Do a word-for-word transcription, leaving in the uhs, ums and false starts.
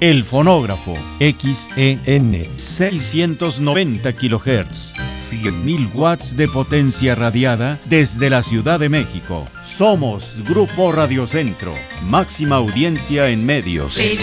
El fonógrafo X E N seiscientos noventa kilohertz, cien mil watts de potencia radiada desde la Ciudad de México. Somos Grupo Radio Centro, máxima audiencia en medios.